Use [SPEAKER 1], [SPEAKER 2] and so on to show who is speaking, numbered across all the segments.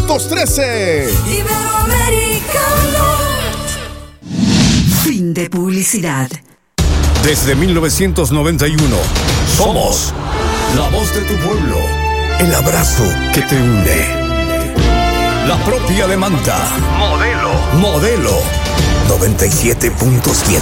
[SPEAKER 1] 513.
[SPEAKER 2] Iberoamericano.
[SPEAKER 3] Fin de publicidad.
[SPEAKER 1] Desde 1991, somos la voz de tu pueblo, el abrazo que te une. La propia demanda. Modelo 97.7.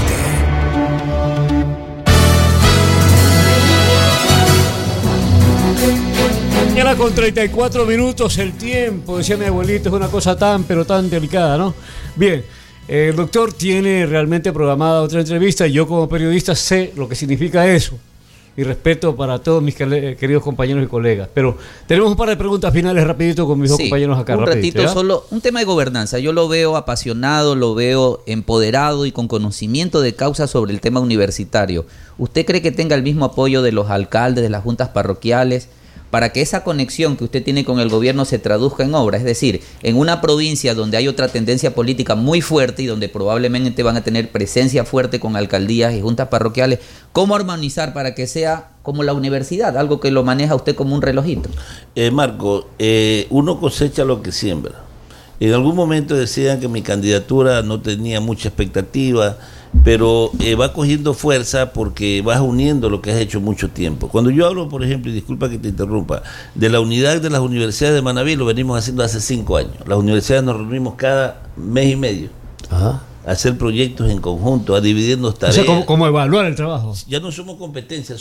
[SPEAKER 4] Era con 34 minutos el tiempo, decía mi abuelito, es una cosa tan, pero tan delicada, ¿no? Bien, el doctor tiene realmente programada otra entrevista y yo como periodista sé lo que significa eso. Y respeto para todos mis queridos compañeros y colegas. Pero tenemos un par de preguntas finales rapidito con mis dos compañeros acá.
[SPEAKER 5] Un
[SPEAKER 4] rapidito,
[SPEAKER 5] ratito,
[SPEAKER 4] ¿ya?
[SPEAKER 5] solo un tema de gobernanza. Yo lo veo apasionado, lo veo empoderado y con conocimiento de causa sobre el tema universitario. ¿Usted cree que tenga el mismo apoyo de los alcaldes, de las juntas parroquiales, para que esa conexión que usted tiene con el gobierno se traduzca en obra? Es decir, en una provincia donde hay otra tendencia política muy fuerte y donde probablemente van a tener presencia fuerte con alcaldías y juntas parroquiales, ¿cómo armonizar para que sea como la universidad, algo que lo maneja usted como un relojito?
[SPEAKER 6] Marco, uno cosecha lo que siembra. En algún momento decían que mi candidatura no tenía mucha expectativa, pero va cogiendo fuerza porque vas uniendo lo que has hecho mucho tiempo. Cuando yo hablo, por ejemplo, y disculpa que te interrumpa, de la unidad de las universidades de Manabí, lo venimos haciendo hace 5 años. Las universidades nos reunimos cada mes y medio. Ajá. A hacer proyectos en conjunto, a dividirnos tareas.
[SPEAKER 4] O sea, ¿cómo evaluar el trabajo?
[SPEAKER 6] Ya no somos competencias,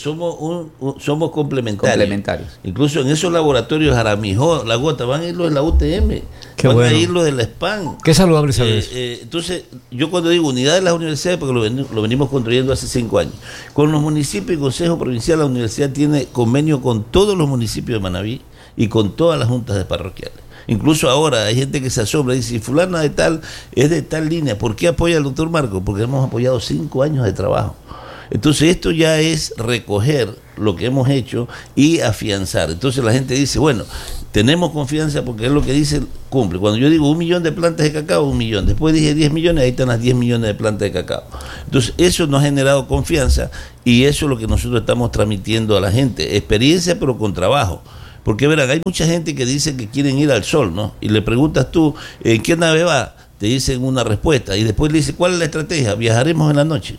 [SPEAKER 6] somos complementarios. Incluso en esos laboratorios Jaramijó, La Gota, van a ir los de la UTM, a ir los de la SPAN.
[SPEAKER 4] Qué saludable saber.
[SPEAKER 6] Entonces, yo cuando digo unidad de las universidades, porque lo venimos construyendo hace 5 años. Con los municipios y Consejo Provincial, la universidad tiene convenio con todos los municipios de Manabí y con todas las juntas de parroquiales. Incluso ahora hay gente que se asombra y dice, si fulana de tal es de tal línea, ¿por qué apoya al doctor Marco? Porque hemos apoyado 5 años de trabajo. Entonces esto ya es recoger lo que hemos hecho y afianzar. Entonces la gente dice, bueno, tenemos confianza porque es lo que dice, cumple. Cuando yo digo 1 millón de plantas de cacao, 1 millón. Después dije 10 millones, ahí están las 10 millones de plantas de cacao. Entonces eso nos ha generado confianza y eso es lo que nosotros estamos transmitiendo a la gente. Experiencia pero con trabajo. Porque verán, hay mucha gente que dice que quieren ir al sol, ¿no? Y le preguntas tú, ¿en qué nave va? Te dicen una respuesta. Y después le dice, ¿cuál es la estrategia? Viajaremos en la noche.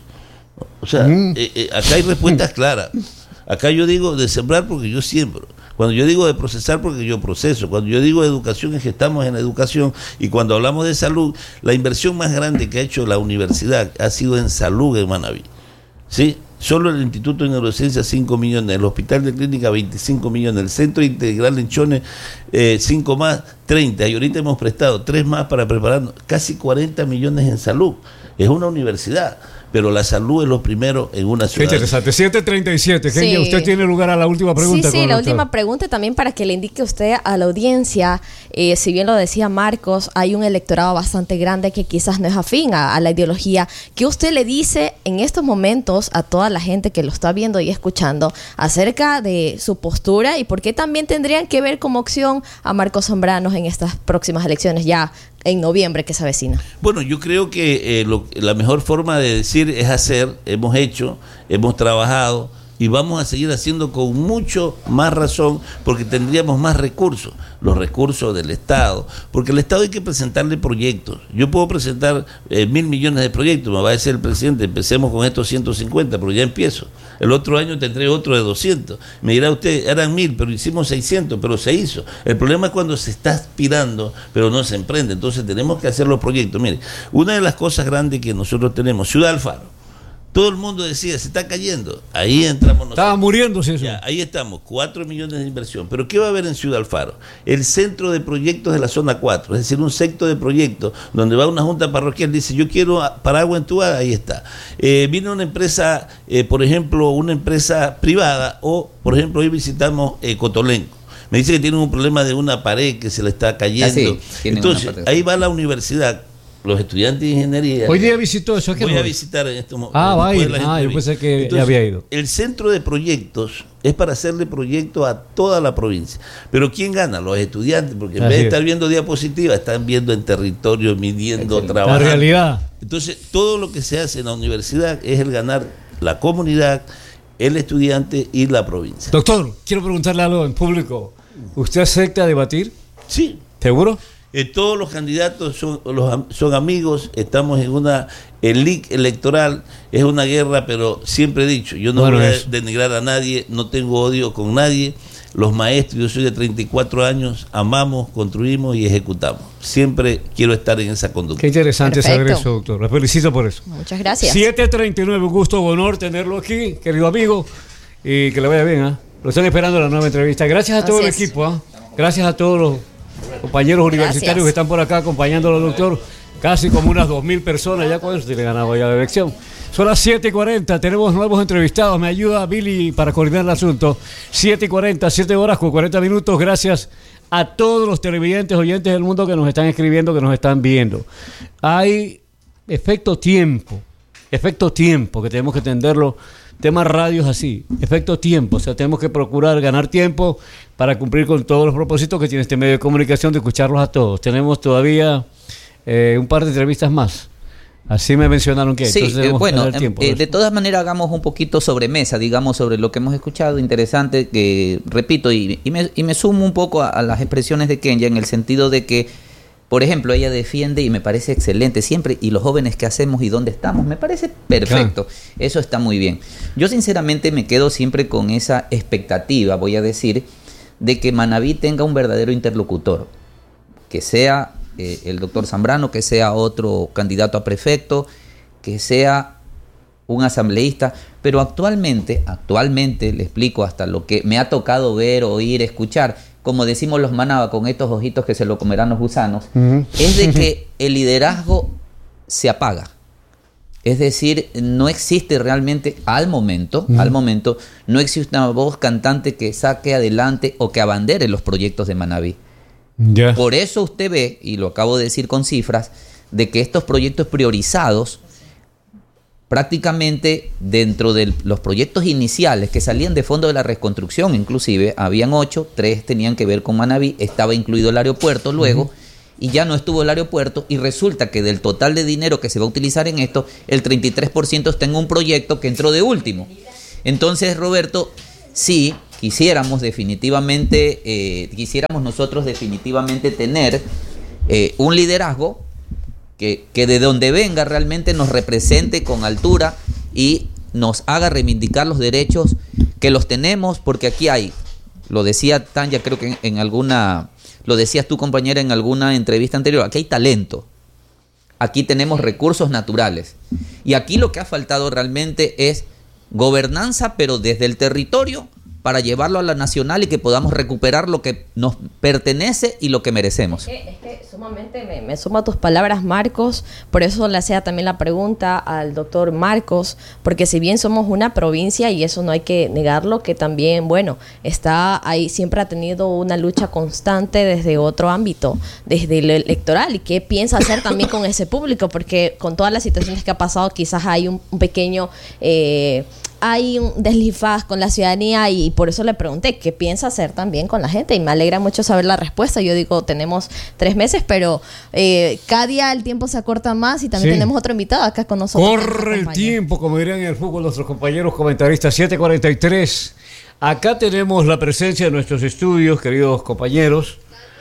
[SPEAKER 6] O sea, acá hay respuestas claras. Acá yo digo de sembrar porque yo siembro. Cuando yo digo de procesar porque yo proceso. Cuando yo digo de educación es que estamos en la educación. Y cuando hablamos de salud, la inversión más grande que ha hecho la universidad ha sido en salud en Manabí. ¿Sí? Solo el Instituto de Neurociencia 5 millones, el Hospital de Clínica 25 millones, el Centro Integral de Enchones 5 más, 30. Y ahorita hemos prestado 3 más para prepararnos, casi 40 millones en salud. Es una universidad, pero la salud es lo primero en una ciudad.
[SPEAKER 4] Qué interesante. 7:37. Genia, sí. Usted tiene lugar a la última pregunta.
[SPEAKER 7] Sí, la última pregunta también para que le indique usted a la audiencia, si bien lo decía Marcos, hay un electorado bastante grande que quizás no es afín a la ideología. ¿Qué usted le dice en estos momentos a toda la gente que lo está viendo y escuchando acerca de su postura y por qué también tendrían que ver como opción a Marcos Zambrano en estas próximas elecciones ya en noviembre que se avecina?
[SPEAKER 6] Bueno, yo creo que la mejor forma de decir es hacer. Hemos hecho, hemos trabajado y vamos a seguir haciendo con mucho más razón porque tendríamos más recursos, los recursos del Estado, porque al Estado hay que presentarle proyectos. Yo puedo presentar 1.000 millones de proyectos, me va a decir el presidente, empecemos con estos 150, pero ya empiezo. El otro año tendré otro de 200. Me dirá usted, eran 1.000, pero hicimos 600, pero se hizo. El problema es cuando se está aspirando, pero no se emprende. Entonces tenemos que hacer los proyectos. Mire, una de las cosas grandes que nosotros tenemos, Ciudad Alfaro. Todo el mundo decía, se está cayendo. Ahí entramos nosotros.
[SPEAKER 4] Estaba muriéndose eso.
[SPEAKER 6] Ya, ahí estamos, 4 millones de inversión. Pero ¿qué va a haber en Ciudad Alfaro? El centro de proyectos de la zona 4, es decir, un sector de proyectos donde va una junta parroquial, dice, yo quiero paraguas en tu área, ahí está. Viene una empresa, por ejemplo, una empresa privada, o, por ejemplo, hoy visitamos Cotolenco. Me dice que tienen un problema de una pared que se le está cayendo. Sí, entonces, ahí va la universidad. Los estudiantes de ingeniería.
[SPEAKER 4] Hoy día visitó eso.
[SPEAKER 6] Voy a visitar en este momento.
[SPEAKER 4] Va a ir. Yo pensé que entonces, ya había ido.
[SPEAKER 6] El centro de proyectos es para hacerle proyectos a toda la provincia. Pero ¿quién gana? Los estudiantes, porque en vez de estar viendo diapositivas, están viendo en territorio, midiendo, trabajando.
[SPEAKER 4] La realidad.
[SPEAKER 6] Entonces, todo lo que se hace en la universidad es el ganar la comunidad, el estudiante y la provincia.
[SPEAKER 4] Doctor, quiero preguntarle algo en público. ¿Usted acepta debatir?
[SPEAKER 6] Sí.
[SPEAKER 4] ¿Seguro?
[SPEAKER 6] Todos los candidatos son amigos, estamos en una elite electoral, es una guerra, pero siempre he dicho, yo no voy a denigrar a nadie, no tengo odio con nadie. Los maestros, yo soy de 34 años, amamos, construimos y ejecutamos. Siempre quiero estar en esa conducta.
[SPEAKER 4] Qué interesante
[SPEAKER 7] Perfecto.
[SPEAKER 4] saber eso, doctor. Lo felicito por eso.
[SPEAKER 7] Muchas gracias.
[SPEAKER 4] 7:39, un gusto, honor tenerlo aquí, querido amigo, y que le vaya bien. ¿Ah? Lo están esperando la nueva entrevista. Gracias a todo el equipo. ¿Ah? Gracias a todos los compañeros universitarios que están por acá acompañándolo, doctor. Casi como unas 2.000 personas, ya con eso tiene ganado ya la elección. Son las 7:40, tenemos nuevos entrevistados. Me ayuda Billy para coordinar el asunto. 7:40, 7 horas con 40 minutos. Gracias a todos los televidentes, oyentes del mundo que nos están escribiendo, que nos están viendo. Hay efecto tiempo, que tenemos que entenderlo. Temas radios así, efecto tiempo. O sea, tenemos que procurar ganar tiempo para cumplir con todos los propósitos que tiene este medio de comunicación, de escucharlos a todos. Tenemos todavía un par de entrevistas más. Así me mencionaron que
[SPEAKER 5] sí,
[SPEAKER 4] bueno, tiempo,
[SPEAKER 5] de todas maneras hagamos un poquito sobremesa, digamos, sobre lo que hemos escuchado, interesante, que repito, y me sumo un poco a las expresiones de Kenya, en el sentido de que, por ejemplo, ella defiende, y me parece excelente siempre, y los jóvenes que hacemos y dónde estamos, me parece perfecto, eso está muy bien. Yo sinceramente me quedo siempre con esa expectativa, voy a decir, de que Manabí tenga un verdadero interlocutor, que sea el doctor Zambrano, que sea otro candidato a prefecto, que sea un asambleísta, pero actualmente, le explico hasta lo que me ha tocado ver, oír, escuchar, como decimos los manaba, con estos ojitos que se lo comerán los gusanos, es de que el liderazgo se apaga. Es decir, no existe realmente, al momento, no existe una voz cantante que saque adelante o que abandere los proyectos de Manabí.
[SPEAKER 4] Yeah.
[SPEAKER 5] Por eso usted ve, y lo acabo de decir con cifras, de que estos proyectos priorizados, prácticamente dentro de los proyectos iniciales que salían de Fondo de la Reconstrucción, inclusive, habían 8, 3 tenían que ver con Manabí, estaba incluido el aeropuerto luego, y ya no estuvo el aeropuerto, y resulta que del total de dinero que se va a utilizar en esto, el 33% está en un proyecto que entró de último. Entonces, Roberto, sí, quisiéramos nosotros definitivamente tener un liderazgo que de donde venga realmente nos represente con altura y nos haga reivindicar los derechos que los tenemos, porque aquí hay, lo decía Tanya, creo que en alguna, lo decías tú, compañera, en alguna entrevista anterior, aquí hay talento, aquí tenemos recursos naturales, y aquí lo que ha faltado realmente es gobernanza, pero desde el territorio, para llevarlo a la nacional y que podamos recuperar lo que nos pertenece y lo que merecemos.
[SPEAKER 7] Es que sumamente me sumo a tus palabras, Marcos, por eso le hacía también la pregunta al doctor Marcos, porque si bien somos una provincia, y eso no hay que negarlo, que también, bueno, está ahí, siempre ha tenido una lucha constante desde otro ámbito, desde lo electoral, y qué piensa hacer también con ese público, porque con todas las situaciones que ha pasado, quizás hay un pequeño... hay un deslizaz con la ciudadanía, y por eso le pregunté qué piensa hacer también con la gente, y me alegra mucho saber la respuesta. Yo digo, tenemos 3 meses, pero cada día el tiempo se acorta más, y también tenemos otro invitado acá con nosotros.
[SPEAKER 4] Corre el tiempo, como dirían en el fútbol nuestros compañeros comentaristas. 7:43. Acá tenemos la presencia de nuestros estudios, queridos compañeros,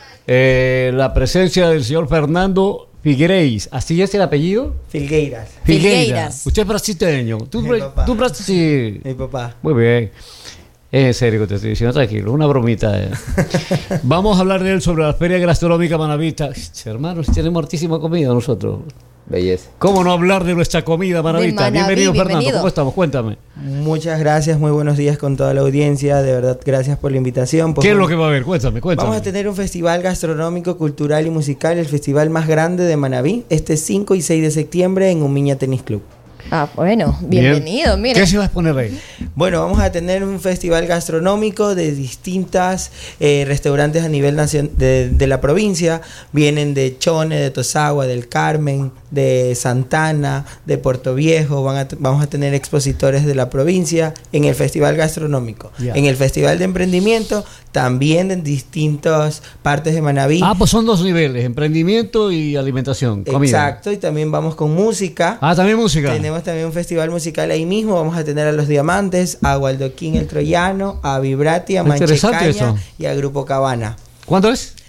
[SPEAKER 4] la presencia del señor Fernando Figueiras, ¿así es el apellido?
[SPEAKER 3] Filgueiras.
[SPEAKER 7] Filgueiras.
[SPEAKER 4] Usted es brasileño. ¿Tú sí.
[SPEAKER 3] Mi papá.
[SPEAKER 4] Muy bien. En serio que te estoy diciendo, tranquilo, una bromita. Vamos a hablar de él sobre la Feria Gastronómica Manavita. Hermanos, tenemos hartísima comida nosotros.
[SPEAKER 5] Belleza.
[SPEAKER 4] ¿Cómo no hablar de nuestra comida manavita? Bienvenido, Fernando. ¿Cómo estamos? Cuéntame.
[SPEAKER 3] Muchas gracias, muy buenos días con toda la audiencia. De verdad, gracias por la invitación.
[SPEAKER 4] ¿Qué es lo que va a haber? Cuéntame.
[SPEAKER 3] Vamos a tener un festival gastronómico, cultural y musical, el festival más grande de Manabí, este 5 y 6 de septiembre en Umiña Tenis Club.
[SPEAKER 7] Ah, bueno, bienvenido. Mira.
[SPEAKER 4] ¿Qué se va a exponer ahí?
[SPEAKER 3] Bueno, vamos a tener un festival gastronómico de distintas restaurantes a nivel de la provincia. Vienen de Chone, de Tosagua, del Carmen, de Santana, de Puerto Viejo. Vamos a tener expositores de la provincia en el festival gastronómico. Yeah. En el festival de emprendimiento, también en distintas partes de Manabí.
[SPEAKER 4] Ah, pues son 2 niveles, emprendimiento y alimentación, comida.
[SPEAKER 3] Exacto, y también vamos con música.
[SPEAKER 4] Ah, también música.
[SPEAKER 3] Tenemos también un festival musical ahí mismo. Vamos a tener a Los Diamantes, a Waldoquín el Troyano, a Vibrati, a Manchecaña y a Grupo Cabana.
[SPEAKER 4] ¿Cuándo es?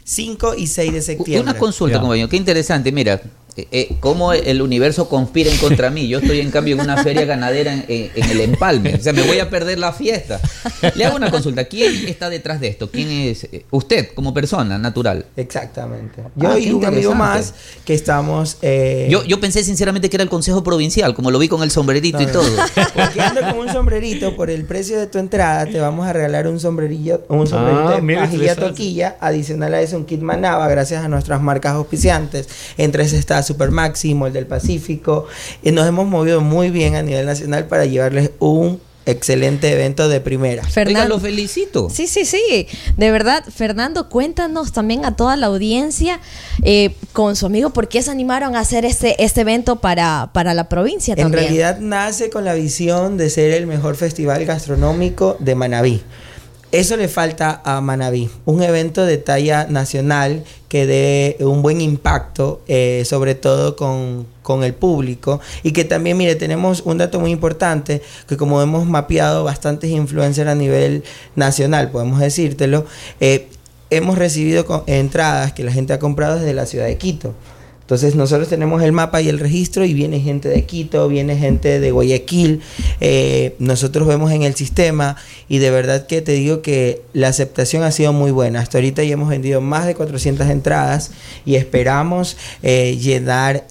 [SPEAKER 3] 5 y 6 de septiembre.
[SPEAKER 5] Una consulta,
[SPEAKER 4] Ya.
[SPEAKER 5] compañero, qué interesante. Mira, cómo el universo conspira en contra mí. Yo estoy en cambio en una feria ganadera en el Empalme. O sea, me voy a perder la fiesta. Le hago una consulta. ¿Quién está detrás de esto? ¿Quién es usted como persona natural?
[SPEAKER 3] Exactamente.
[SPEAKER 5] Ah,
[SPEAKER 3] Yo y
[SPEAKER 5] qué
[SPEAKER 3] un amigo
[SPEAKER 5] interesante.
[SPEAKER 3] más que estamos...
[SPEAKER 5] Yo pensé sinceramente que era el Consejo Provincial, como lo vi con el sombrerito y todo.
[SPEAKER 3] Porque ando con un sombrerito, por el precio de tu entrada, te vamos a regalar un sombrerito de
[SPEAKER 4] mira,
[SPEAKER 3] pajilla
[SPEAKER 4] interesante.
[SPEAKER 3] toquilla. Adicional a eso, un kit Manaba, gracias a nuestras marcas auspiciantes. Entre ese está Super Maxi, Mall del Pacífico. Y nos hemos movido muy bien a nivel nacional para llevarles un excelente evento de primera.
[SPEAKER 5] Oiga, lo felicito.
[SPEAKER 7] Sí, sí, sí. De verdad, Fernando, cuéntanos también a toda la audiencia con su amigo por qué se animaron a hacer este evento para la provincia
[SPEAKER 3] En
[SPEAKER 7] también.
[SPEAKER 3] realidad nace con la visión de ser el mejor festival gastronómico de Manabí. Eso le falta a Manabí, un evento de talla nacional que dé un buen impacto, sobre todo con el público, y que también, mire, tenemos un dato muy importante, que como hemos mapeado bastantes influencers a nivel nacional, podemos decírtelo, hemos recibido entradas que la gente ha comprado desde la ciudad de Quito. Entonces nosotros tenemos el mapa y el registro y viene gente de Quito, viene gente de Guayaquil, nosotros vemos en el sistema y de verdad que te digo que la aceptación ha sido muy buena. Hasta ahorita ya hemos vendido más de 400 entradas y esperamos llenar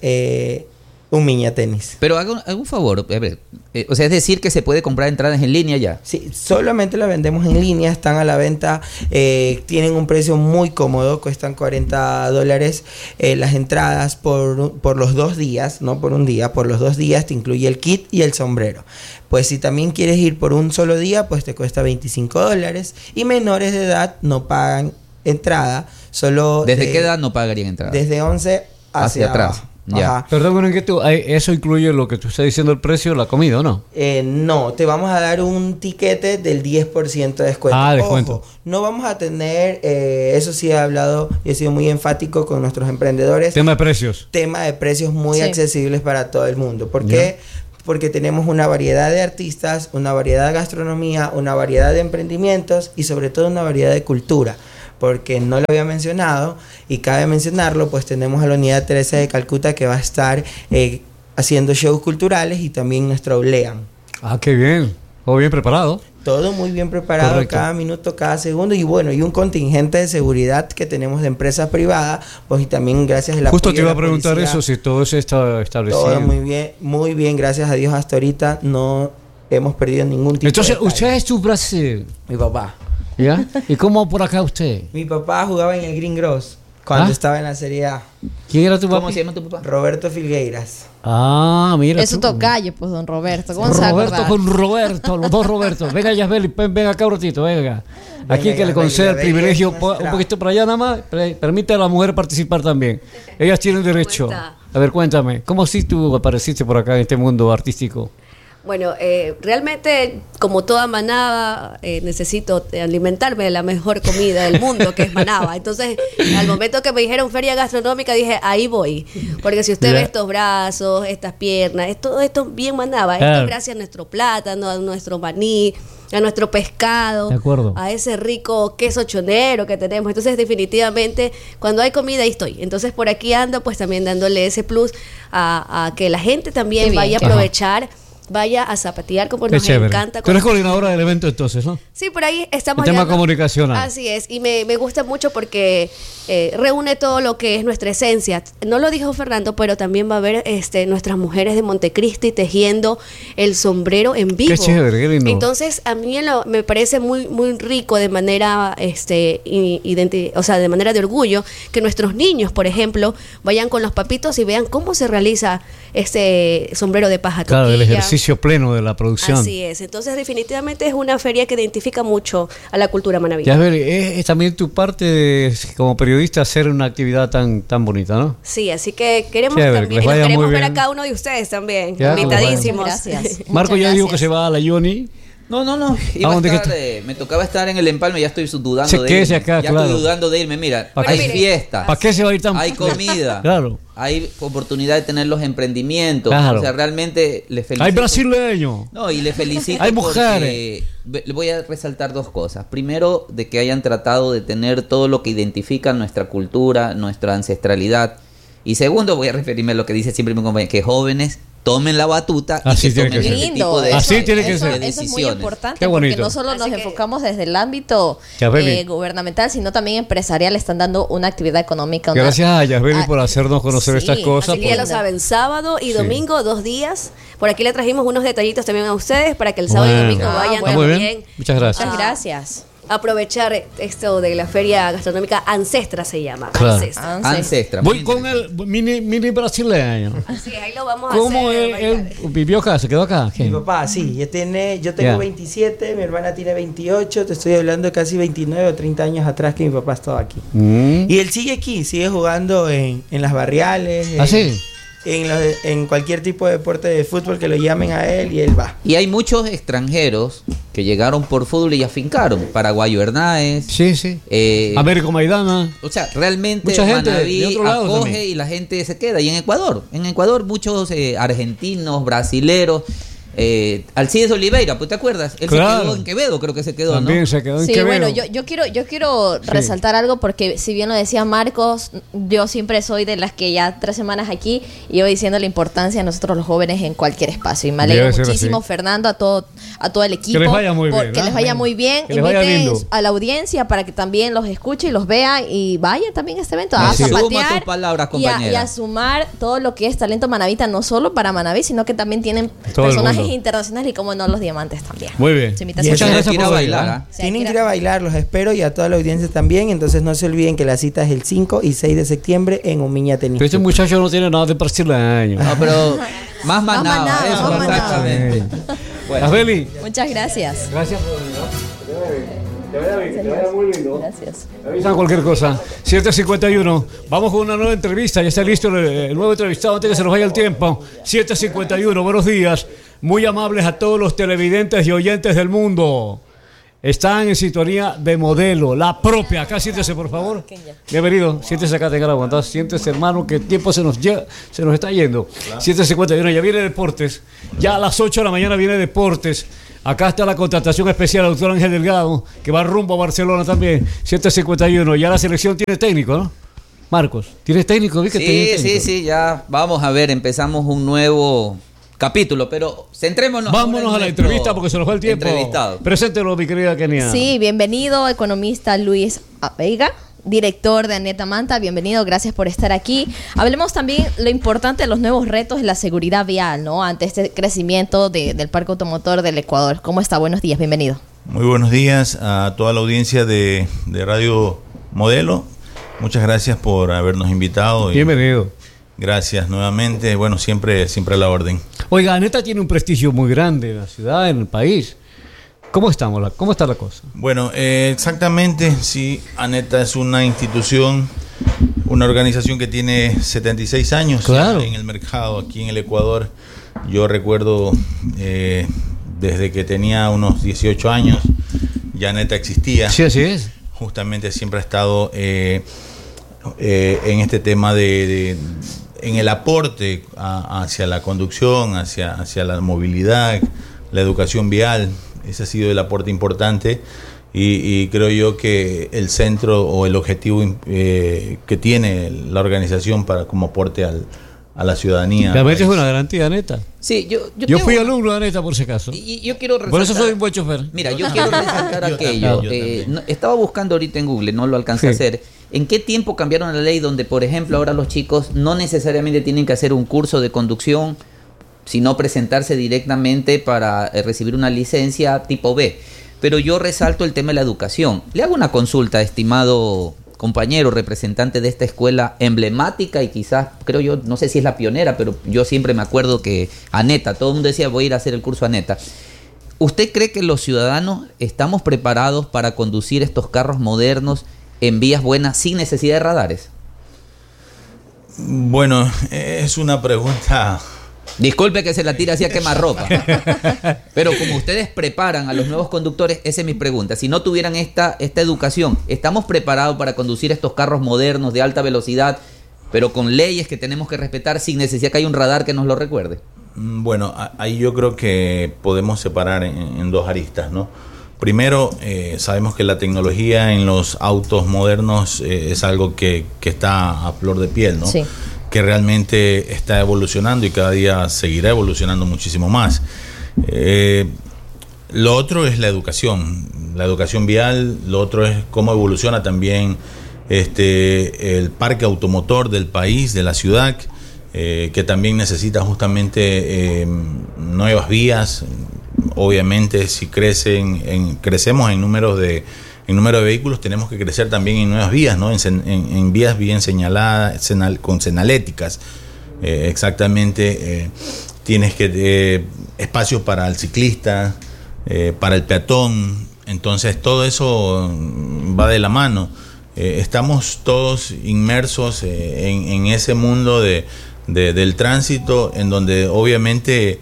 [SPEAKER 3] un Miña Tenis.
[SPEAKER 5] Pero haga un favor, a ver, o sea, es decir que se puede comprar entradas en línea ya.
[SPEAKER 3] Sí, solamente la vendemos en línea, están a la venta, tienen un precio muy cómodo, cuestan $40 las entradas por los 2 días, no por un día, por los 2 días te incluye el kit y el sombrero. Pues si también quieres ir por un solo día, pues te cuesta $25 y menores de edad no pagan entrada, solo...
[SPEAKER 5] ¿Desde qué edad no pagarían entrada?
[SPEAKER 3] Desde 11 hacia
[SPEAKER 5] atrás.
[SPEAKER 3] abajo.
[SPEAKER 5] Ya.
[SPEAKER 3] Ajá.
[SPEAKER 4] Perdón, bueno, que eso incluye lo que tú estás diciendo, el precio, la comida, ¿o no?
[SPEAKER 3] No, te vamos a dar un tiquete del 10% de descuento.
[SPEAKER 4] Ah, descuento.
[SPEAKER 3] Ojo, no vamos a tener, eso sí he hablado y he sido muy enfático con nuestros emprendedores.
[SPEAKER 4] Tema de precios.
[SPEAKER 3] Tema de precios muy
[SPEAKER 7] Sí.
[SPEAKER 3] accesibles para todo el mundo. ¿Por qué? Porque tenemos una variedad de artistas, una variedad de gastronomía, una variedad de emprendimientos y sobre todo una variedad de cultura. Porque no lo había mencionado y cabe mencionarlo, pues tenemos a la Unidad Teresa de Calcuta que va a estar haciendo shows culturales y también nuestro Olean.
[SPEAKER 4] Ah, qué bien. Todo bien preparado.
[SPEAKER 3] Todo muy bien preparado,
[SPEAKER 4] Correcto.
[SPEAKER 3] cada minuto, cada segundo y bueno, y un contingente de seguridad que tenemos de empresas privadas, pues y también gracias al
[SPEAKER 4] Justo
[SPEAKER 3] apoyo
[SPEAKER 4] te iba
[SPEAKER 3] de
[SPEAKER 4] a
[SPEAKER 3] la
[SPEAKER 4] preguntar
[SPEAKER 3] policía,
[SPEAKER 4] eso, si todo eso está establecido.
[SPEAKER 3] todo muy bien, gracias a Dios hasta ahorita no hemos perdido ningún tipo
[SPEAKER 4] Entonces,
[SPEAKER 3] de
[SPEAKER 4] usted es tu Brasil,
[SPEAKER 3] Mi papá.
[SPEAKER 4] ¿ya? ¿Y cómo por acá usted?
[SPEAKER 3] Mi papá jugaba en el Green Gross cuando
[SPEAKER 4] ¿Ah?
[SPEAKER 3] estaba en la Serie A.
[SPEAKER 4] ¿Quién era tu papá?
[SPEAKER 5] ¿Cómo se llama tu papá?
[SPEAKER 3] Roberto Filgueiras.
[SPEAKER 4] Ah, mira.
[SPEAKER 7] Es su
[SPEAKER 4] tú.
[SPEAKER 7] tocayo, pues, don Roberto. ¿Cómo se va a
[SPEAKER 4] Roberto
[SPEAKER 7] acordar?
[SPEAKER 4] con Roberto, los dos Robertos. Venga, Yasbel, venga acá un ratito, venga. Aquí
[SPEAKER 3] Venga,
[SPEAKER 4] que le
[SPEAKER 3] Yasbel,
[SPEAKER 4] conceda el
[SPEAKER 3] Yasbel
[SPEAKER 4] privilegio,
[SPEAKER 3] es nuestra-
[SPEAKER 4] un poquito para allá nada más, permite a la mujer participar también. Ellas tienen derecho.
[SPEAKER 8] está?
[SPEAKER 4] A ver, cuéntame, ¿cómo si tú apareciste por acá en este mundo artístico?
[SPEAKER 8] Bueno, realmente, como toda Manaba, necesito alimentarme de la mejor comida del mundo, que es Manaba. Entonces, al momento que me dijeron feria gastronómica, dije, ahí voy. Porque si usted
[SPEAKER 4] Ya.
[SPEAKER 8] ve estos brazos, estas piernas, todo esto bien Manaba. Esto
[SPEAKER 4] Claro.
[SPEAKER 8] es gracias a nuestro plátano, a nuestro maní, a nuestro pescado,
[SPEAKER 4] De acuerdo.
[SPEAKER 8] a ese rico queso chonero que tenemos. Entonces, definitivamente, cuando hay comida, ahí estoy. Entonces, por aquí ando, pues también dándole ese plus a que la gente también
[SPEAKER 7] Qué bien,
[SPEAKER 8] vaya a
[SPEAKER 7] qué bien.
[SPEAKER 8] aprovechar, vaya a zapatear como
[SPEAKER 4] Qué
[SPEAKER 8] nos
[SPEAKER 4] chévere.
[SPEAKER 8] encanta.
[SPEAKER 4] Tú eres coordinadora del evento entonces, ¿no?
[SPEAKER 8] Sí, por ahí estamos.
[SPEAKER 4] El tema
[SPEAKER 8] llegando.
[SPEAKER 4] comunicacional.
[SPEAKER 8] Así es, y me gusta mucho porque reúne todo lo que es nuestra esencia. No lo dijo Fernando, pero también va a haber nuestras mujeres de Montecristi tejiendo el sombrero en vivo.
[SPEAKER 4] Qué chévere, qué lindo.
[SPEAKER 8] Entonces, a mí me parece muy muy rico de manera o sea, de manera de orgullo que nuestros niños, por ejemplo, vayan con los papitos y vean cómo se realiza este sombrero de paja
[SPEAKER 4] Claro, el
[SPEAKER 8] toquilla.
[SPEAKER 4] ejercicio pleno de la producción.
[SPEAKER 8] Así es, entonces definitivamente es una feria que identifica mucho a la cultura manaví.
[SPEAKER 4] Yasbel, es también tu parte como periodista hacer una actividad tan bonita, ¿no?
[SPEAKER 8] Sí, así que queremos
[SPEAKER 4] Chévere, que
[SPEAKER 8] también,
[SPEAKER 4] les
[SPEAKER 8] y los
[SPEAKER 4] vaya
[SPEAKER 8] queremos
[SPEAKER 4] muy
[SPEAKER 8] ver
[SPEAKER 4] bien.
[SPEAKER 8] a cada uno de ustedes también,
[SPEAKER 4] Ya,
[SPEAKER 8] invitadísimos.
[SPEAKER 7] Gracias.
[SPEAKER 4] Marco
[SPEAKER 7] Muchas
[SPEAKER 4] ya dijo que
[SPEAKER 7] gracias.
[SPEAKER 4] se va a la Yoni.
[SPEAKER 5] No. Me tocaba estar en el empalme, ya estoy dudando
[SPEAKER 4] Se
[SPEAKER 5] de
[SPEAKER 4] quede
[SPEAKER 5] irme.
[SPEAKER 4] acá,
[SPEAKER 5] ya
[SPEAKER 4] claro.
[SPEAKER 5] estoy dudando de irme. Mira,
[SPEAKER 4] ¿Para
[SPEAKER 5] hay
[SPEAKER 8] qué?
[SPEAKER 5] fiesta,
[SPEAKER 4] ¿Para qué se va a ir tan?
[SPEAKER 5] hay comida,
[SPEAKER 4] Claro.
[SPEAKER 5] hay oportunidad de tener los emprendimientos.
[SPEAKER 4] Claro.
[SPEAKER 5] O sea, realmente les felicito.
[SPEAKER 4] Hay brasileños.
[SPEAKER 5] No, y le felicito.
[SPEAKER 4] Hay
[SPEAKER 5] porque
[SPEAKER 4] mujeres.
[SPEAKER 5] le voy a resaltar dos cosas. Primero, de que hayan tratado de tener todo lo que identifica nuestra cultura, nuestra ancestralidad. Y segundo, voy a referirme a lo que dice siempre mi compañero, que jóvenes tomen la batuta
[SPEAKER 4] Así
[SPEAKER 5] y que
[SPEAKER 4] tiene
[SPEAKER 5] tomen
[SPEAKER 4] que ser.
[SPEAKER 5] este
[SPEAKER 7] Lindo,
[SPEAKER 5] tipo de,
[SPEAKER 4] Así tiene que
[SPEAKER 7] eso,
[SPEAKER 4] ser.
[SPEAKER 7] eso es muy
[SPEAKER 5] decisiones.
[SPEAKER 7] importante
[SPEAKER 4] Qué bonito.
[SPEAKER 7] porque no solo nos
[SPEAKER 8] Así que-
[SPEAKER 7] enfocamos desde el ámbito
[SPEAKER 4] Yasbeli.
[SPEAKER 7] gubernamental, sino también empresarial, están dando una actividad económica. una-
[SPEAKER 4] Gracias a Yasbeli por hacernos conocer
[SPEAKER 7] sí,
[SPEAKER 4] estas cosas.
[SPEAKER 8] Así que ya
[SPEAKER 7] por-
[SPEAKER 8] lo saben, sábado y
[SPEAKER 4] Sí.
[SPEAKER 8] domingo, 2 días. Por aquí le trajimos unos detallitos también a ustedes para que el sábado y
[SPEAKER 4] Bueno.
[SPEAKER 8] domingo
[SPEAKER 7] Ah,
[SPEAKER 8] vayan
[SPEAKER 7] bueno.
[SPEAKER 4] Muy
[SPEAKER 8] también
[SPEAKER 4] bien. Muchas gracias.
[SPEAKER 7] Muchas gracias.
[SPEAKER 8] a aprovechar esto de la feria gastronómica Ancestra se llama.
[SPEAKER 4] Claro.
[SPEAKER 8] Ancestra.
[SPEAKER 5] Ancestra.
[SPEAKER 4] Voy
[SPEAKER 5] muy
[SPEAKER 4] con el mini brasileño.
[SPEAKER 8] Así es, ahí lo vamos a
[SPEAKER 4] ¿Cómo
[SPEAKER 8] hacer.
[SPEAKER 4] él vivió acá? ¿Se quedó acá? ¿Qué?
[SPEAKER 3] Mi papá, sí, yo tengo
[SPEAKER 4] Ya.
[SPEAKER 3] 27, mi hermana tiene 28, te estoy hablando de casi 29 o 30 años atrás que mi papá estaba aquí.
[SPEAKER 4] Mm.
[SPEAKER 3] Y él sigue aquí, sigue jugando en las barriales,
[SPEAKER 4] ¿Ah, sí?
[SPEAKER 3] en cualquier tipo de deporte de fútbol que lo llamen a él y él va.
[SPEAKER 5] Y hay muchos extranjeros que llegaron por fútbol y afincaron. Paraguayo Hernáez.
[SPEAKER 4] Sí, sí.
[SPEAKER 5] eh,
[SPEAKER 4] Américo Maidana.
[SPEAKER 5] o sea, realmente
[SPEAKER 4] Mucha gente
[SPEAKER 5] Manabí
[SPEAKER 4] de otro lado
[SPEAKER 5] acoge
[SPEAKER 4] también.
[SPEAKER 5] y la gente se queda. Y en Ecuador muchos argentinos, brasileros. Alcides Oliveira, ¿pues te acuerdas? Él
[SPEAKER 4] Claro.
[SPEAKER 5] se quedó en Quevedo, creo que se quedó,
[SPEAKER 4] También
[SPEAKER 5] ¿no?
[SPEAKER 4] se quedó en
[SPEAKER 7] Sí,
[SPEAKER 4] Quevedo.
[SPEAKER 7] bueno, yo quiero resaltar algo porque si bien lo decía Marcos, yo siempre soy de las que ya 3 semanas aquí y voy diciendo la importancia de nosotros los jóvenes en cualquier espacio. Y me alegro
[SPEAKER 4] Debe ser
[SPEAKER 7] muchísimo,
[SPEAKER 4] así.
[SPEAKER 7] Fernando, a todo el equipo.
[SPEAKER 4] les vaya muy bien,
[SPEAKER 7] Que
[SPEAKER 4] ¿no?
[SPEAKER 7] les vaya muy bien.
[SPEAKER 4] Que les vaya
[SPEAKER 7] Inviten
[SPEAKER 4] lindo.
[SPEAKER 7] a la audiencia para que también los escuche y los vea y vaya también a este evento a
[SPEAKER 5] Así es.
[SPEAKER 7] zapatear
[SPEAKER 5] Suma tus palabras,
[SPEAKER 7] y a
[SPEAKER 5] compañera.
[SPEAKER 7] sumar todo lo que es talento manavita, no solo para Manaví, sino que también tienen
[SPEAKER 4] Todo el
[SPEAKER 7] personajes
[SPEAKER 4] mundo.
[SPEAKER 7] internacionales y como no los diamantes también.
[SPEAKER 4] Muy bien.
[SPEAKER 7] Su invitación.
[SPEAKER 4] Muchas
[SPEAKER 3] Y
[SPEAKER 4] gracias
[SPEAKER 5] Ir a
[SPEAKER 4] por
[SPEAKER 5] bailar,
[SPEAKER 4] venir,
[SPEAKER 5] ¿ah?
[SPEAKER 7] Sí,
[SPEAKER 3] Tienen
[SPEAKER 7] hay
[SPEAKER 3] que
[SPEAKER 7] que
[SPEAKER 3] ir a bailar, los espero y a toda la audiencia también. Entonces no se olviden que la cita es el 5 y 6 de septiembre en Umiña Tenis
[SPEAKER 4] Pero este
[SPEAKER 3] Club.
[SPEAKER 4] muchacho no tiene nada de brasileño.
[SPEAKER 5] No, pero más manaba,
[SPEAKER 7] manaba,
[SPEAKER 5] eso,
[SPEAKER 7] más manaba.
[SPEAKER 5] exactamente. Bueno,
[SPEAKER 4] Asbeli.
[SPEAKER 7] Muchas gracias.
[SPEAKER 4] Gracias por venir. Te vaya bien, te vaya muy lindo.
[SPEAKER 7] Gracias.
[SPEAKER 4] Me avisan cualquier cosa. 7:51. Vamos con una nueva entrevista. Ya está listo el nuevo entrevistado antes que se nos vaya el tiempo. 7:51. Buenos días. Muy amables a todos los televidentes y oyentes del mundo. Están en sintonía de Modelo, la propia. Acá siéntese, por favor. Bienvenido. Siéntese acá, tenga la aguantada. Siéntese, hermano, que el tiempo se nos está yendo. 7:51. Ya viene Deportes. Ya a las 8 de la mañana viene Deportes. Acá está la contratación especial del doctor Ángel Delgado, que va rumbo a Barcelona también. 7:51. Ya la selección tiene técnico, ¿no? Marcos, ¿tienes técnico? ¿Vi que tiene
[SPEAKER 5] sí,
[SPEAKER 4] técnico?
[SPEAKER 5] sí, ya vamos a ver, empezamos un nuevo capítulo, pero centrémonos.
[SPEAKER 4] Vámonos
[SPEAKER 5] ahora
[SPEAKER 4] a la
[SPEAKER 5] en nuestro
[SPEAKER 4] entrevista porque se nos va el tiempo.
[SPEAKER 5] Entrevistado.
[SPEAKER 4] Preséntelo, mi querida Kenia.
[SPEAKER 7] Sí, bienvenido, economista Luis Veiga, director de Aneta Manta. Bienvenido, gracias por estar aquí. Hablemos también lo importante de los nuevos retos de la seguridad vial, ¿no? Ante este crecimiento del parque automotor del Ecuador. ¿Cómo está? Buenos días, bienvenido.
[SPEAKER 9] Muy buenos días a toda la audiencia de Radio Modelo. Muchas gracias por habernos invitado.
[SPEAKER 4] Bienvenido.
[SPEAKER 9] Gracias nuevamente. Bueno, siempre a la orden.
[SPEAKER 4] Oiga, Aneta tiene un prestigio muy grande en la ciudad, en el país. ¿Cómo estamos? ¿Cómo está la cosa?
[SPEAKER 9] Bueno, exactamente, sí, ANETA es una institución, una organización que tiene 76 años
[SPEAKER 4] Claro.
[SPEAKER 9] en el mercado aquí en el Ecuador. Yo recuerdo desde que tenía unos 18 años, ya ANETA existía.
[SPEAKER 4] Sí, así es.
[SPEAKER 9] Justamente siempre ha estado en este tema en el aporte hacia la conducción, hacia la movilidad, la educación vial. Ese ha sido el aporte importante y creo yo que el centro o el objetivo que tiene la organización como aporte a la ciudadanía.
[SPEAKER 4] Realmente es una garantía, Aneta.
[SPEAKER 5] Sí, yo
[SPEAKER 4] Yo fui
[SPEAKER 5] tengo-
[SPEAKER 4] alumno de Aneta, por si acaso.
[SPEAKER 5] Y yo quiero resaltar.
[SPEAKER 4] Por eso soy un buen chofer.
[SPEAKER 5] Mira, yo quiero resaltar
[SPEAKER 9] Yo
[SPEAKER 5] aquello.
[SPEAKER 9] también.
[SPEAKER 5] Estaba buscando ahorita en Google, no lo alcancé a
[SPEAKER 4] Sí.
[SPEAKER 5] hacer. ¿En qué tiempo cambiaron la ley donde, por ejemplo, ahora los chicos no necesariamente tienen que hacer un curso de conducción, sino presentarse directamente para recibir una licencia tipo B? Pero yo resalto el tema de la educación. Le hago una consulta, estimado compañero, representante de esta escuela emblemática y quizás, creo yo, no sé si es la pionera, pero yo siempre me acuerdo que ANETA, todo el mundo decía voy a ir a hacer el curso ANETA. ¿Usted cree que los ciudadanos estamos preparados para conducir estos carros modernos en vías buenas sin necesidad de radares?
[SPEAKER 9] Bueno, es una pregunta
[SPEAKER 5] Disculpe que se la tire así a quemarropa. Pero como ustedes preparan a los nuevos conductores, esa es mi pregunta. Si no tuvieran esta educación, ¿estamos preparados para conducir estos carros modernos de alta velocidad, pero con leyes que tenemos que respetar sin necesidad que haya un radar que nos lo recuerde?
[SPEAKER 9] Bueno, ahí yo creo que podemos separar en dos aristas, ¿no? Primero, sabemos que la tecnología en los autos modernos es algo que está a flor de piel, ¿no?
[SPEAKER 7] Sí.
[SPEAKER 9] Que realmente está evolucionando y cada día seguirá evolucionando muchísimo más. Lo otro es la educación vial, lo otro es cómo evoluciona también el parque automotor del país, de la ciudad, que también necesita justamente nuevas vías. Obviamente, si crecemos en número de vehículos, tenemos que crecer también en nuevas vías, ¿no? En vías bien señaladas, con señaléticas. Exactamente, tienes que espacios para el ciclista, para el peatón. Entonces, todo eso va de la mano. Estamos todos inmersos en ese mundo del tránsito, en donde obviamente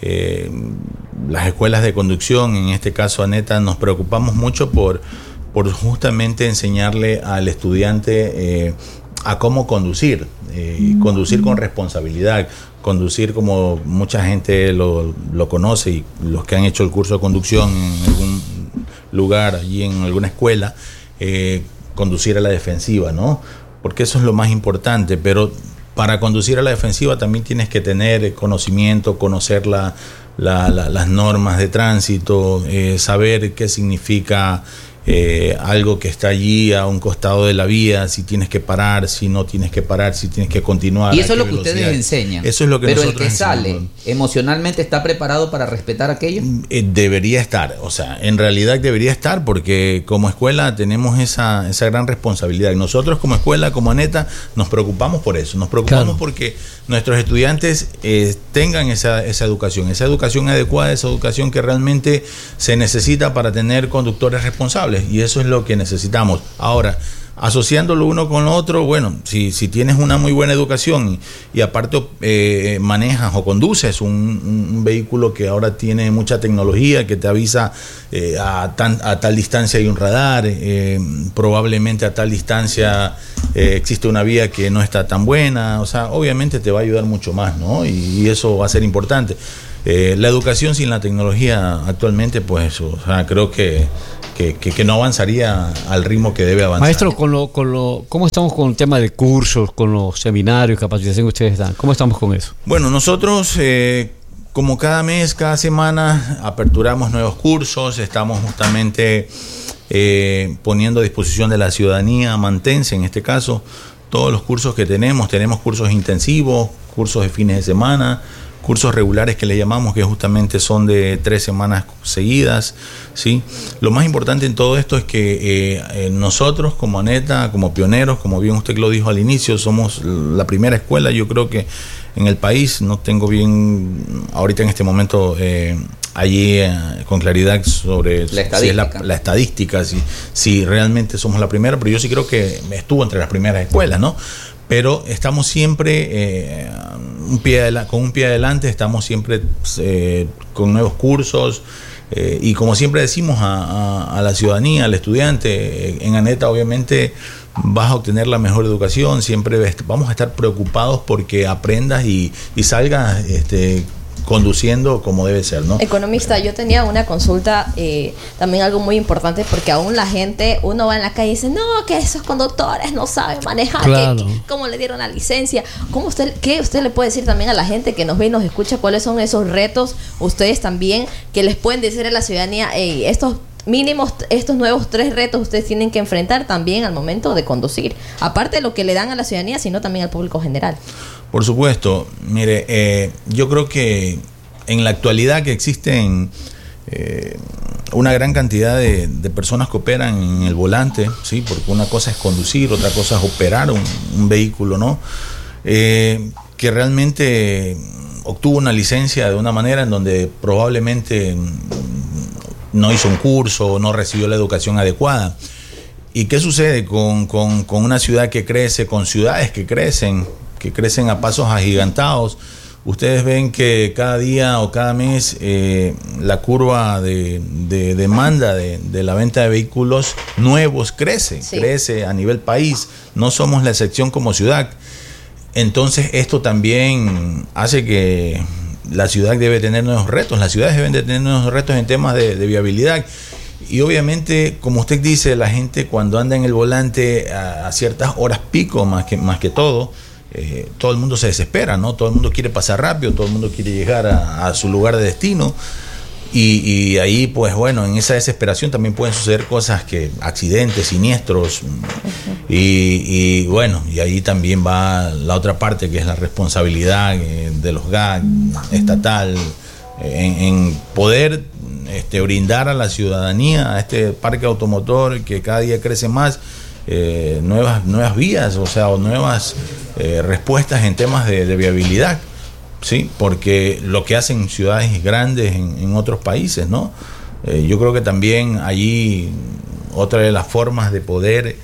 [SPEAKER 9] las escuelas de conducción, en este caso ANETA, nos preocupamos mucho por justamente enseñarle al estudiante a cómo conducir, conducir con responsabilidad, conducir como mucha gente lo conoce, y los que han hecho el curso de conducción en algún lugar, allí en alguna escuela, conducir a la defensiva, ¿no? Porque eso es lo más importante, pero para conducir a la defensiva también tienes que tener conocimiento, conocer las normas de tránsito, saber qué significa algo que está allí a un costado de la vía, si tienes que parar, si no tienes que parar, si tienes que continuar.
[SPEAKER 5] Y eso es lo que ustedes enseñan.
[SPEAKER 9] Eso es lo que
[SPEAKER 5] pero
[SPEAKER 9] nosotros
[SPEAKER 5] el que
[SPEAKER 9] enseñamos.
[SPEAKER 5] sale emocionalmente está preparado para respetar aquello.
[SPEAKER 9] Debería estar, o sea, en realidad debería estar, porque como escuela tenemos esa gran responsabilidad. Y nosotros como escuela, como ANETA, nos preocupamos por eso. Nos preocupamos porque nuestros estudiantes tengan esa educación adecuada, esa educación que realmente se necesita para tener conductores responsables. Y eso es lo que necesitamos. Ahora, asociándolo uno con lo otro, bueno, si tienes una muy buena educación y aparte manejas o conduces un vehículo que ahora tiene mucha tecnología, que te avisa a tal distancia hay un radar, probablemente a tal distancia existe una vía que no está tan buena, o sea, obviamente te va a ayudar mucho más, ¿no? Y eso va a ser importante. La educación sin la tecnología actualmente, pues, o sea, creo que no avanzaría al ritmo que debe avanzar.
[SPEAKER 4] Maestro, ¿cómo estamos con el tema de cursos, con los seminarios, capacitación que ustedes dan? ¿Cómo estamos con eso?
[SPEAKER 9] Bueno, nosotros, como cada mes, cada semana, aperturamos nuevos cursos. Estamos justamente poniendo a disposición de la ciudadanía mantense, en este caso, todos los cursos que tenemos. Tenemos cursos intensivos, cursos de fines de semana, cursos regulares que le llamamos, que justamente son de 3 semanas seguidas, ¿sí? Lo más importante en todo esto es que nosotros como ANETA, como pioneros, como bien usted lo dijo al inicio, somos la primera escuela, yo creo que en el país, no tengo bien ahorita en este momento allí con claridad sobre
[SPEAKER 5] la estadística,
[SPEAKER 9] la estadística, si realmente somos la primera, pero yo sí creo que estuvo entre las primeras escuelas, ¿no? Pero estamos siempre con un pie adelante, estamos siempre con nuevos cursos, y como siempre decimos a la ciudadanía, al estudiante, en ANETA obviamente vas a obtener la mejor educación, siempre vamos a estar preocupados porque aprendas y salgas conduciendo como debe ser, ¿no?
[SPEAKER 7] Economista, yo tenía una consulta, también algo muy importante, porque aún la gente, uno va en la calle y dice, no, que esos conductores no saben manejar,
[SPEAKER 4] claro.
[SPEAKER 7] ¿Cómo le dieron la licencia? ¿Qué usted le puede decir también a la gente que nos ve y nos escucha? ¿Cuáles son esos retos ustedes también que les pueden decir a la ciudadanía, estos mínimos, estos nuevos 3 retos ustedes tienen que enfrentar también al momento de conducir? Aparte de lo que le dan a la ciudadanía, sino también al público general.
[SPEAKER 9] Por supuesto, mire, yo creo que en la actualidad que existen una gran cantidad de personas que operan en el volante, ¿sí? Porque una cosa es conducir, otra cosa es operar un vehículo, ¿no? Que realmente obtuvo una licencia de una manera en donde probablemente no hizo un curso, no recibió la educación adecuada. ¿Y qué sucede con una ciudad que crece, con ciudades que crecen a pasos agigantados? ustedes ven que cada día o cada mes la curva de demanda de la venta de vehículos nuevos crece a nivel país. No somos la excepción como ciudad. Entonces esto también hace que la ciudad debe tener nuevos retos. Las ciudades deben de tener nuevos retos en temas de viabilidad. Y obviamente, como usted dice, la gente cuando anda en el volante a ciertas horas pico, más que todo el mundo se desespera, ¿no? Todo el mundo quiere pasar rápido, todo el mundo quiere llegar a su lugar de destino. Y ahí, pues bueno, en esa desesperación también pueden suceder cosas, accidentes, siniestros. Y bueno, y ahí también va la otra parte, que es la responsabilidad de los GAC estatal en poder brindar a la ciudadanía, a este parque automotor que cada día crece más, nuevas vías, o nuevas respuestas en temas de viabilidad. Sí, porque lo que hacen ciudades grandes en otros países, ¿no? Yo creo que también allí otra de las formas de poder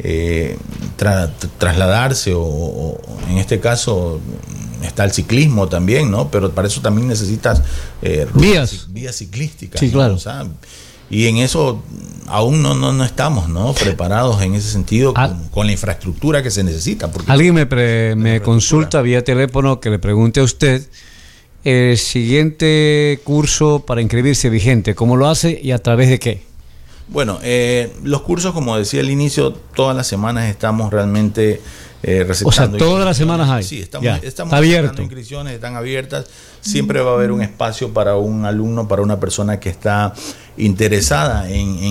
[SPEAKER 9] trasladarse, o en este caso está el ciclismo también, ¿no? Pero para eso también necesitas vías ciclísticas.
[SPEAKER 4] Sí, claro.
[SPEAKER 9] ¿no? Y en eso aún no estamos, ¿no, preparados en ese sentido con la infraestructura que se necesita.
[SPEAKER 4] Alguien me consulta vía teléfono que le pregunte a usted el siguiente curso para inscribirse vigente, ¿cómo lo hace y a través de qué?
[SPEAKER 9] Bueno, los cursos, como decía al inicio, todas las semanas estamos realmente recetando.
[SPEAKER 4] O sea, todas las semanas hay.
[SPEAKER 9] Sí, estamos
[SPEAKER 4] abierto.
[SPEAKER 9] Inscripciones, están abiertas. Siempre va a haber un espacio para un alumno, para una persona que está interesada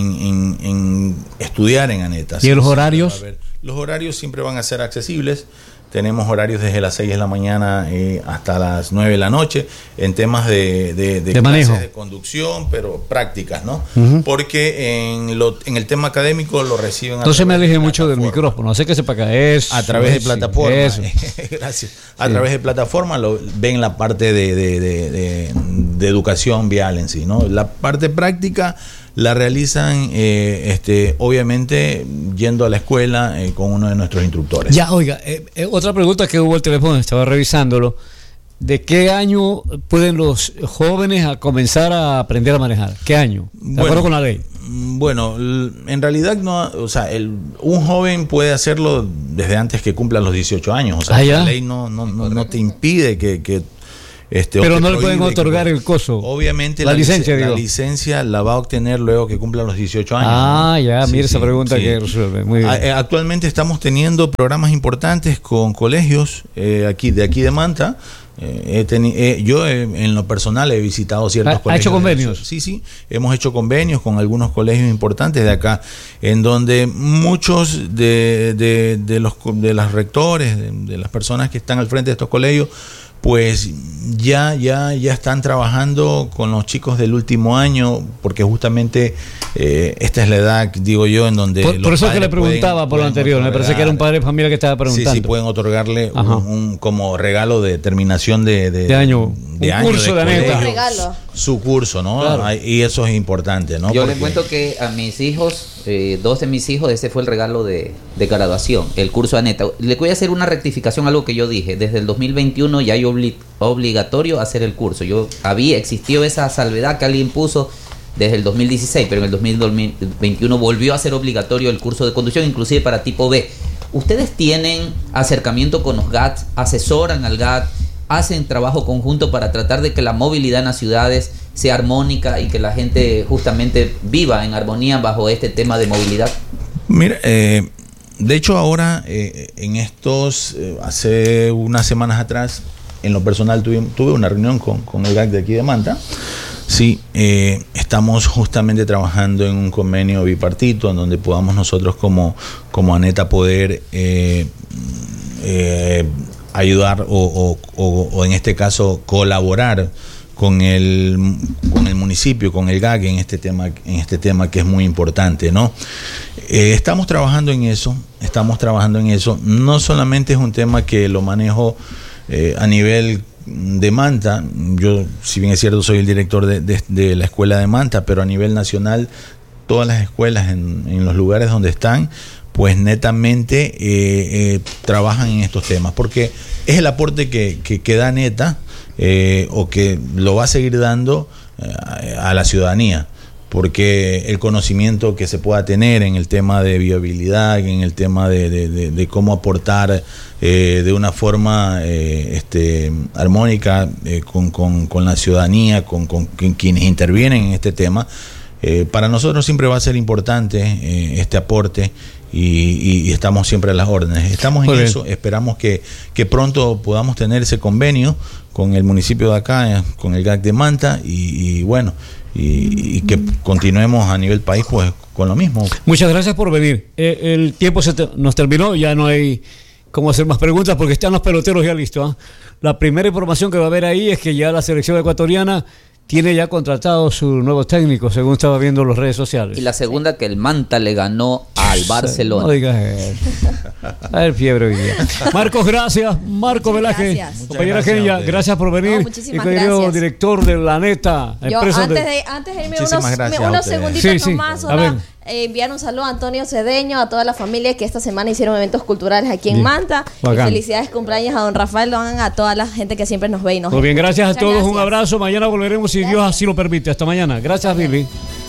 [SPEAKER 9] en estudiar en ANETA.
[SPEAKER 4] ¿Y los horarios?
[SPEAKER 9] Los horarios siempre van a ser accesibles. Tenemos horarios desde las 6 de la mañana hasta las 9 de la noche en temas de
[SPEAKER 4] manejo,
[SPEAKER 9] de conducción, pero prácticas, ¿no?
[SPEAKER 4] Uh-huh.
[SPEAKER 9] Porque en el tema académico lo reciben
[SPEAKER 4] a través me aleje mucho del micrófono, así que sepa que es
[SPEAKER 9] a través de plataforma. Gracias. A través de plataforma ven la parte de educación vial en sí, ¿no? La parte práctica la realizan obviamente yendo a la escuela con uno de nuestros instructores.
[SPEAKER 4] Ya, oiga, otra pregunta que hubo al teléfono, estaba revisándolo. ¿De qué año pueden los jóvenes a comenzar a aprender a manejar? ¿Qué año? ¿De acuerdo con la ley?
[SPEAKER 9] Bueno, en realidad no, o sea, un joven puede hacerlo desde antes que cumpla los 18 años. O sea, la ley no te impide que
[SPEAKER 4] pero no le pueden otorgar el coso.
[SPEAKER 9] Obviamente
[SPEAKER 4] la licencia
[SPEAKER 9] la va a obtener luego que cumpla los 18 años.
[SPEAKER 4] ¿No? Mira esa pregunta que resuelve. Muy bien.
[SPEAKER 9] Actualmente estamos teniendo programas importantes con colegios de aquí de Manta. Yo en lo personal he visitado ciertos colegios.
[SPEAKER 4] ¿Ha hecho convenios?
[SPEAKER 9] Sí, hemos hecho convenios con algunos colegios importantes de acá, en donde muchos de los rectores, de las personas que están al frente de estos colegios, pues ya están trabajando con los chicos del último año, porque justamente esta es la edad, digo yo, en donde
[SPEAKER 4] por eso que le preguntaba por lo anterior, me parece que era un padre de familia que estaba preguntando.
[SPEAKER 9] Sí, pueden otorgarle un como regalo de terminación de
[SPEAKER 4] año,
[SPEAKER 9] de
[SPEAKER 4] un
[SPEAKER 9] año
[SPEAKER 4] curso de
[SPEAKER 9] colegio,
[SPEAKER 8] regalo.
[SPEAKER 9] Su curso, ¿no?
[SPEAKER 4] Claro.
[SPEAKER 9] Y eso es importante, ¿no?
[SPEAKER 5] Yo les cuento que a mis hijos, 2 de mis hijos, ese fue el regalo de graduación, el curso ANETA. Le voy a hacer una rectificación, algo que yo dije. Desde el 2021 ya hay obligatorio hacer el curso. Existió esa salvedad que alguien puso desde el 2016, pero en el 2021 volvió a ser obligatorio el curso de conducción, inclusive para tipo B. ¿Ustedes tienen acercamiento con los GAT? ¿Asesoran al GAT? ¿Hacen trabajo conjunto para tratar de que la movilidad en las ciudades sea armónica y que la gente justamente viva en armonía bajo este tema de movilidad?
[SPEAKER 9] Mira, de hecho ahora hace unas semanas atrás, en lo personal tuve una reunión con el GAC de aquí de Manta. Sí, estamos justamente trabajando en un convenio bipartito en donde podamos nosotros como ANETA poder ayudar o en este caso colaborar con el municipio, con el GAC en este tema que es muy importante, ¿no? Estamos trabajando en eso. No solamente es un tema que lo manejo a nivel de Manta. Yo, si bien es cierto, soy el director de la escuela de Manta, pero a nivel nacional todas las escuelas en los lugares donde están, pues netamente trabajan en estos temas, porque es el aporte que da NETA o que lo va a seguir dando a la ciudadanía, porque el conocimiento que se pueda tener en el tema de viabilidad, en el tema de cómo aportar de una forma armónica con la ciudadanía, con quienes intervienen en este tema, para nosotros siempre va a ser importante este aporte. Y estamos siempre a las órdenes. Estamos en eso, esperamos que pronto podamos tener ese convenio con el municipio de acá, con el GAC de Manta, y bueno, y que continuemos a nivel país pues con lo mismo.
[SPEAKER 4] Muchas gracias por venir. El tiempo nos terminó, ya no hay cómo hacer más preguntas porque están los peloteros ya listos. La primera información que va a haber ahí es que ya la selección ecuatoriana tiene ya contratado su nuevo técnico, según estaba viendo en las redes sociales.
[SPEAKER 5] Y la segunda, que el Manta le ganó al Barcelona.
[SPEAKER 4] No digas eso. A ver, fiebre hoy día. Marcos, gracias. Marco Velázquez.
[SPEAKER 7] Gracias.
[SPEAKER 4] Compañera Genia, gracias por venir.
[SPEAKER 7] No, muchísimas
[SPEAKER 4] y querido
[SPEAKER 7] gracias.
[SPEAKER 4] director de La Neta.
[SPEAKER 7] Yo,
[SPEAKER 4] empresa
[SPEAKER 7] antes de irme
[SPEAKER 9] Muchísimas gracias a
[SPEAKER 7] unos
[SPEAKER 9] ustedes.
[SPEAKER 7] segunditos
[SPEAKER 4] Sí,
[SPEAKER 7] nomás,
[SPEAKER 4] a ver.
[SPEAKER 7] enviar un saludo a Antonio Cedeño, a toda la familia que esta semana hicieron eventos culturales aquí en
[SPEAKER 4] Bien.
[SPEAKER 7] Manta.
[SPEAKER 4] Bacán.
[SPEAKER 7] Y felicidades cumpleaños a don Rafael Loan, a toda la gente que siempre nos ve y nos
[SPEAKER 4] Muy bien,
[SPEAKER 7] escucha.
[SPEAKER 4] gracias a
[SPEAKER 7] Muchas
[SPEAKER 4] todos. Un
[SPEAKER 7] gracias.
[SPEAKER 4] abrazo. Mañana volveremos si Dios así lo permite. Hasta mañana. Gracias, Billy.